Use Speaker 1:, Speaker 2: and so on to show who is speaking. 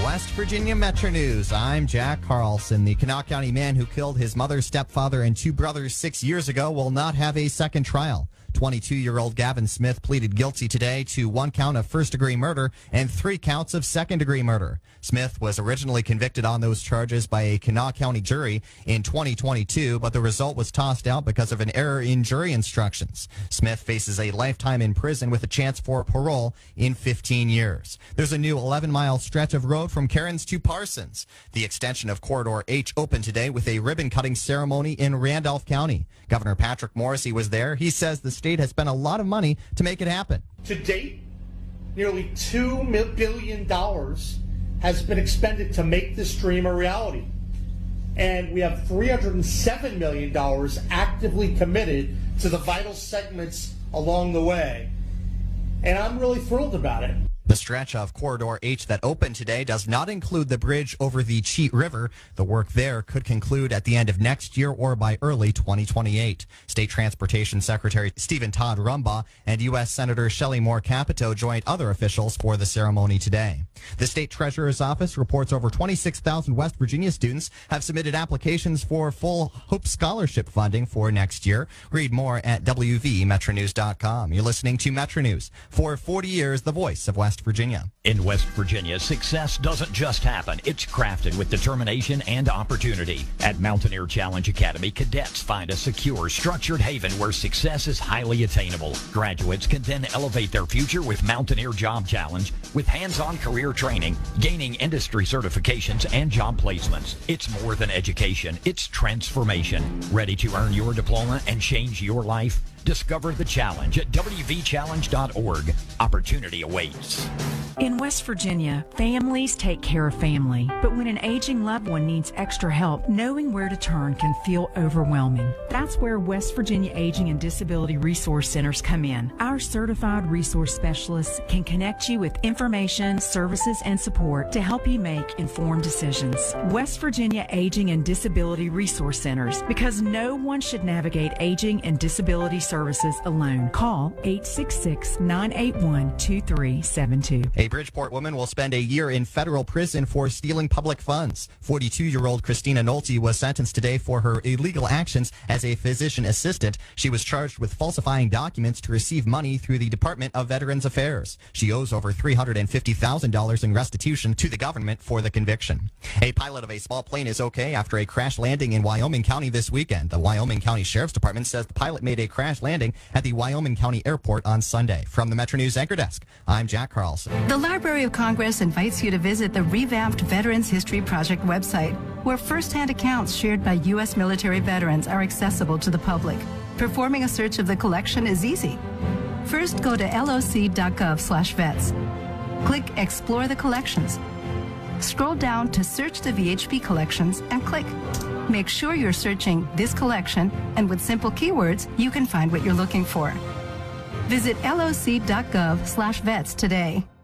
Speaker 1: West Virginia Metro News. I'm Jack Carlson. The Kanawha County man who killed his mother, stepfather, and two brothers 6 years ago will not have a second trial. 22-year-old Gavin Smith pleaded guilty today to 1 count of first-degree murder and 3 counts of second-degree murder. Smith was originally convicted on those charges by a Kanawha County jury in 2022, but the result was tossed out because of an error in jury instructions. Smith faces a lifetime in prison with a chance for parole in 15 years. There's a new 11-mile stretch of road from Cairns to Parsons. The extension of Corridor H opened today with a ribbon-cutting ceremony in Randolph County. Governor Patrick Morrisey was there. He says the state has spent a lot of money to make it happen.
Speaker 2: To date, nearly $2 billion has been expended to make this dream a reality. And we have $307 million actively committed to the vital segments along the way. And I'm really thrilled about it.
Speaker 1: The stretch of Corridor H that opened today does not include the bridge over the Cheat River. The work there could conclude at the end of next year or by early 2028. State Transportation Secretary Stephen Todd Rumbaugh and U.S. Senator Shelley Moore Capito joined other officials for the ceremony today. The State Treasurer's Office reports over 26,000 West Virginia students have submitted applications for full Hope Scholarship funding for next year. Read more at WVMetroNews.com. You're listening to Metro News. For 40 years, the voice of West Virginia.
Speaker 3: In West Virginia, success doesn't just happen. It's crafted with determination and opportunity. At Mountaineer Challenge Academy, cadets find a secure, structured haven where success is highly attainable. Graduates can then elevate their future with Mountaineer Job Challenge, with hands-on career training, gaining industry certifications, and job placements. It's more than education. It's transformation. Ready to earn your diploma and change your life? Discover the challenge at wvchallenge.org. Opportunity awaits.
Speaker 4: In West Virginia, families take care of family. But when an aging loved one needs extra help, knowing where to turn can feel overwhelming. That's where West Virginia Aging and Disability Resource Centers come in. Our certified resource specialists can connect you with information, services, and support to help you make informed decisions. West Virginia Aging and Disability Resource Centers, because no one should navigate aging and disability services alone. Call 866-981-2372.
Speaker 1: A Bridgeport woman will spend a year in federal prison for stealing public funds. 42-year-old Christina Nolte was sentenced today for her illegal actions as a physician assistant. She was charged with falsifying documents to receive money through the Department of Veterans Affairs. She owes over $350,000 in restitution to the government for the conviction. A pilot of a small plane is okay after a crash landing in Wyoming County this weekend. The Wyoming County Sheriff's Department says the pilot made a crash landing at the Wyoming County Airport on Sunday. From the Metro News Anchor Desk, I'm Jack Carlson.
Speaker 5: The Library of Congress invites you to visit the revamped Veterans History Project website, where firsthand accounts shared by U.S. military veterans are accessible to the public. Performing a search of the collection is easy. First, go to loc.gov/vets. Click Explore the Collections. Scroll down to Search the VHP Collections and click. Make sure you're searching this collection, and with simple keywords, you can find what you're looking for. Visit loc.gov/vets today.